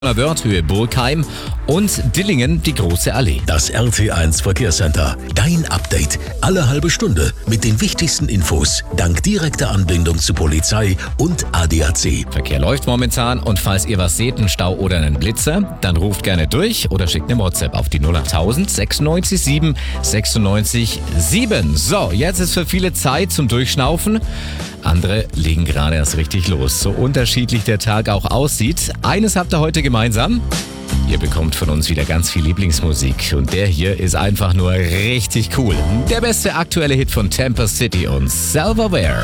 Wörthöhe Burgheim und Dillingen die Große Allee. Das RT1 Verkehrscenter. Dein Update. Alle halbe Stunde mit den wichtigsten Infos. Dank direkter Anbindung zu Polizei und ADAC. Verkehr läuft momentan und falls ihr was seht, einen Stau oder einen Blitzer, dann ruft gerne durch oder schickt eine WhatsApp auf die 08000 96 7 96 7. So, jetzt ist für viele Zeit zum Durchschnaufen. Andere legen gerade erst richtig los. So unterschiedlich der Tag auch aussieht. Eines habt ihr heute gemeinsam. Ihr bekommt von uns wieder ganz viel Lieblingsmusik. Und der hier ist einfach nur richtig cool. Der beste aktuelle Hit von Tampa City und Self-Aware.